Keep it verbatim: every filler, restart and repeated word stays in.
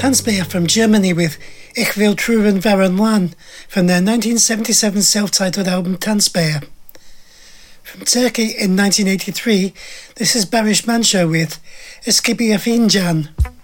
Tansbeer from Germany with Ich will truren waren Lan from their nineteen seventy-seven self-titled album Tansbeer. From Turkey in nineteen eighty-three, this is Barış Manço with Eski bir fincan.